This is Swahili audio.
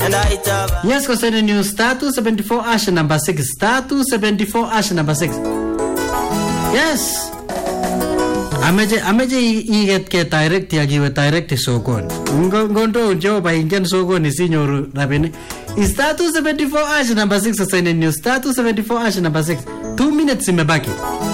Yes, concerning new status 74 ash number 6. Status 74 ash number 6. Yes. Ameje iget ke direct ya giwe direct sokoni. Ngondo njo ba ingen sokoni sinyoru rabini. Status 74 ash number 6 concerning new status 74 ash number 6. 2 minutes imebaki.